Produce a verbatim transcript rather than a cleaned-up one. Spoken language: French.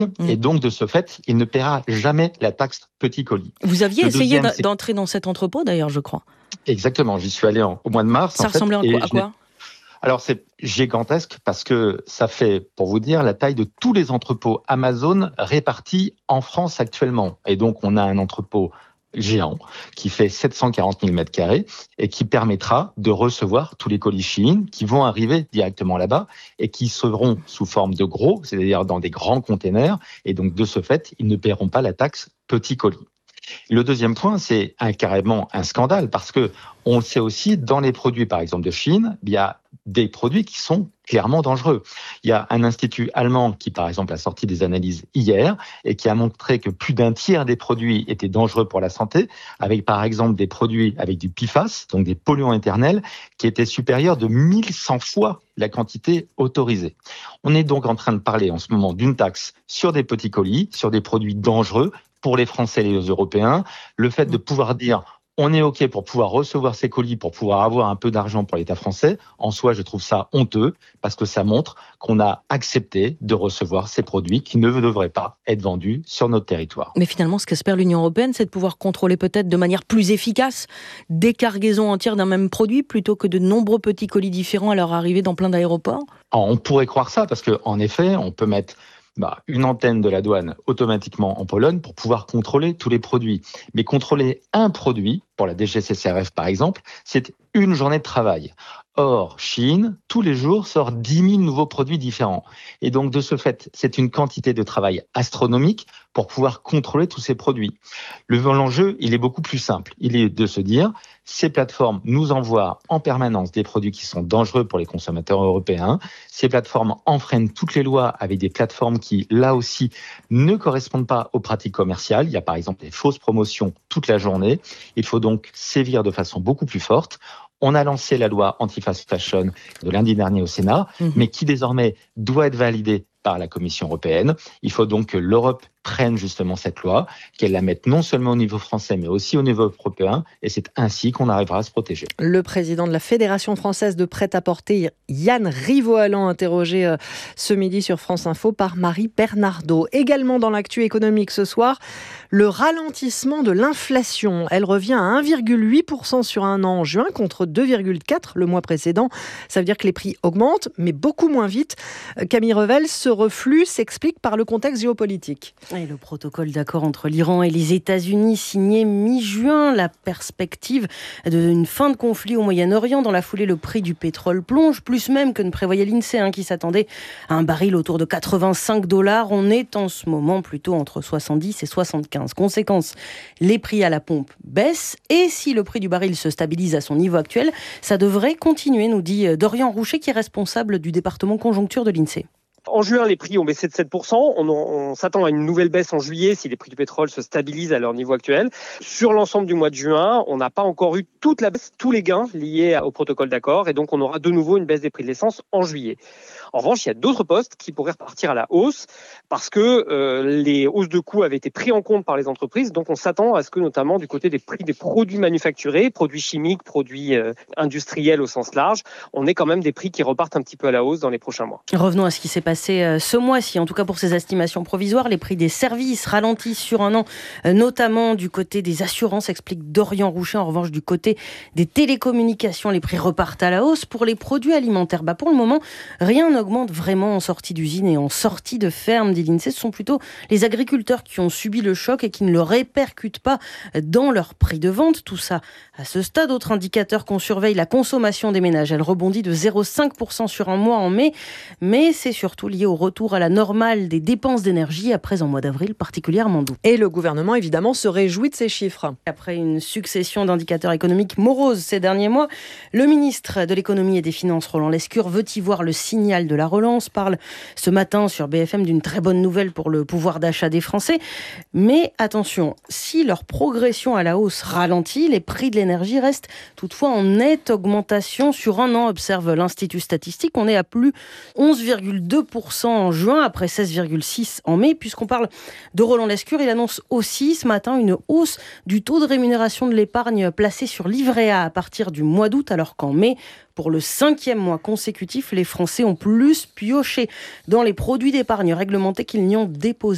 Mmh. Et donc, de ce fait, il ne paiera jamais la taxe petit colis. Vous aviez Le essayé deuxième, c'est... d'entrer dans cet entrepôt, d'ailleurs, je crois. Exactement, j'y suis allé en, au mois de mars. Ça en ressemblait fait, à quoi, Alors, c'est gigantesque parce que ça fait, pour vous dire, la taille de tous les entrepôts Amazon répartis en France actuellement. Et donc, on a un entrepôt géant qui fait sept cent quarante mille mètres carrés et qui permettra de recevoir tous les colis Shein qui vont arriver directement là-bas et qui seront sous forme de gros, c'est-à-dire dans des grands containers. Et donc, de ce fait, ils ne paieront pas la taxe petit colis. Le deuxième point, c'est un, carrément un scandale parce que on le sait aussi, dans les produits, par exemple, de Chine, il y a des produits qui sont clairement dangereux. Il y a un institut allemand qui, par exemple, a sorti des analyses hier et qui a montré que plus d'un tiers des produits étaient dangereux pour la santé, avec, par exemple, des produits avec du P F A S, donc des polluants éternels, qui étaient supérieurs de mille cent fois la quantité autorisée. On est donc en train de parler en ce moment d'une taxe sur des petits colis, sur des produits dangereux, pour les Français et les Européens, le fait de pouvoir dire on est OK pour pouvoir recevoir ces colis, pour pouvoir avoir un peu d'argent pour l'État français, en soi, je trouve ça honteux parce que ça montre qu'on a accepté de recevoir ces produits qui ne devraient pas être vendus sur notre territoire. Mais finalement, ce qu'espère l'Union européenne, c'est de pouvoir contrôler peut-être de manière plus efficace des cargaisons entières d'un même produit plutôt que de nombreux petits colis différents à leur arrivée dans plein d'aéroports. Alors, on pourrait croire ça parce qu'en effet, on peut mettre Bah, une antenne de la douane automatiquement en Pologne pour pouvoir contrôler tous les produits. Mais contrôler un produit, pour la D G C C R F par exemple, c'est une journée de travail. Or, Chine, tous les jours, sort dix mille nouveaux produits différents. Et donc, de ce fait, c'est une quantité de travail astronomique pour pouvoir contrôler tous ces produits. Le l'enjeu, il est beaucoup plus simple. Il est de se dire, ces plateformes nous envoient en permanence des produits qui sont dangereux pour les consommateurs européens. Ces plateformes enfreignent toutes les lois avec des plateformes qui, là aussi, ne correspondent pas aux pratiques commerciales. Il y a par exemple des fausses promotions toute la journée. Il faut donc sévir de façon beaucoup plus forte. On a lancé la loi anti-fast fashion de lundi dernier au Sénat, mmh. mais qui désormais doit être validée par la Commission européenne. Il faut donc que l'Europe prenne justement cette loi, qu'elle la mette non seulement au niveau français, mais aussi au niveau européen, et c'est ainsi qu'on arrivera à se protéger. Le président de la Fédération française de prêt-à-porter, Yann Rivoalan, interrogé ce midi sur France Info par Marie Bernardo. Également dans l'actu économique ce soir, le ralentissement de l'inflation. Elle revient à un virgule huit pour cent sur un an en juin, contre deux virgule quatre pour cent le mois précédent. Ça veut dire que les prix augmentent, mais beaucoup moins vite. Camille Revel, ce reflux s'explique par le contexte géopolitique. Et le protocole d'accord entre l'Iran et les États-Unis signé mi-juin, la perspective d'une fin de conflit au Moyen-Orient. Dans la foulée, le prix du pétrole plonge, plus même que ne prévoyait l'INSEE, hein, qui s'attendait à un baril autour de quatre-vingt-cinq dollars. On est en ce moment plutôt entre soixante-dix et soixante-quinze. Conséquence, les prix à la pompe baissent. Et si le prix du baril se stabilise à son niveau actuel, ça devrait continuer, nous dit Dorian Rouchet, qui est responsable du département conjoncture de l'INSEE. En juin, les prix ont baissé de sept pour cent. On, on s'attend à une nouvelle baisse en juillet si les prix du pétrole se stabilisent à leur niveau actuel. Sur l'ensemble du mois de juin, on n'a pas encore eu toute la baisse, tous les gains liés au protocole d'accord. Et donc, on aura de nouveau une baisse des prix de l'essence en juillet. En revanche, il y a d'autres postes qui pourraient repartir à la hausse parce que euh, les hausses de coûts avaient été prises en compte par les entreprises. Donc, on s'attend à ce que, notamment du côté des prix des produits manufacturés, produits chimiques, produits euh, industriels au sens large, on ait quand même des prix qui repartent un petit peu à la hausse dans les prochains mois. Revenons à ce qui s'est passé ce mois-ci, en tout cas pour ces estimations provisoires. Les prix des services ralentissent sur un an, notamment du côté des assurances, explique Dorian Rouchet. En revanche, du côté des télécommunications, les prix repartent à la hausse. Pour les produits alimentaires, bah pour le moment, rien n'augmente vraiment en sortie d'usine et en sortie de ferme, dit l'INSEE. Ce sont plutôt les agriculteurs qui ont subi le choc et qui ne le répercutent pas dans leur prix de vente. Tout ça à ce stade. Autre indicateur qu'on surveille, la consommation des ménages. Elle rebondit de zéro virgule cinq pour cent sur un mois en mai, mais c'est surtout lié au retour à la normale des dépenses d'énergie après un mois d'avril particulièrement doux. Et le gouvernement, évidemment, se réjouit de ces chiffres. Après une succession d'indicateurs économiques moroses ces derniers mois, le ministre de l'économie et des finances, Roland Lescure, veut y voir le signal de la relance, parle ce matin sur B F M d'une très bonne nouvelle pour le pouvoir d'achat des Français. Mais attention, si leur progression à la hausse ralentit, les prix de l'énergie restent toutefois en nette augmentation sur un an, observe l'Institut statistique. On est à plus onze virgule deux pour cent en juin, après seize virgule six pour cent en mai. Puisqu'on parle de Roland Lescure, il annonce aussi ce matin une hausse du taux de rémunération de l'épargne placée sur livret A à partir du mois d'août, alors qu'en mai, pour le cinquième mois consécutif, les Français ont plus pioché dans les produits d'épargne réglementés qu'ils n'y ont déposé.